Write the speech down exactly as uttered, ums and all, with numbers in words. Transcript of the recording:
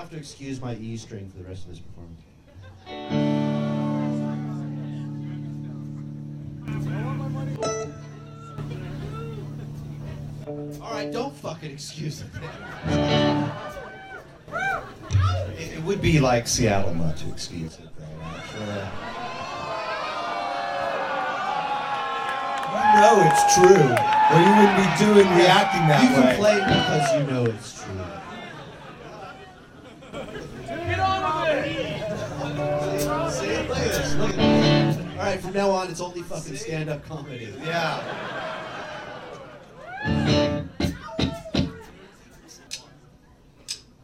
have to excuse my E string for the rest of this performance. All right, don't fucking excuse it. it. It would be like Seattle not to excuse it, though. Actually. You know it's true, or you wouldn't be doing reacting that you way. You complain because you know it's true. Get on with it! See, look at this, look at this. All right, from now on, it's only fucking stand-up comedy. Yeah.